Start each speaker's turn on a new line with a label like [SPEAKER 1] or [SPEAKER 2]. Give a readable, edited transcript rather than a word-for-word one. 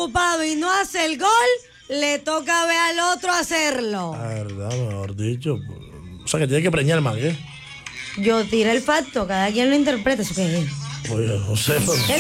[SPEAKER 1] ocupado y no hace el gol, le toca ver al otro hacerlo.
[SPEAKER 2] La verdad, mejor dicho. O sea, que tiene que preñar más, ¿eh?
[SPEAKER 1] Yo tiré el facto, cada quien lo interpreta. ¿Eso qué es?
[SPEAKER 2] Oye, no sé, pero...